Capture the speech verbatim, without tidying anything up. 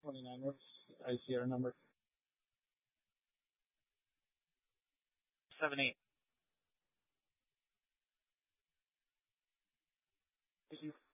twenty-nine. What's I C R number? Seven eight. Thank you.